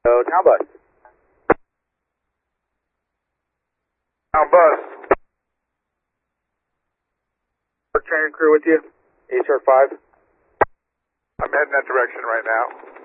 So, town bus. Town bus. Training crew with you. HR 5. I'm heading that direction right now.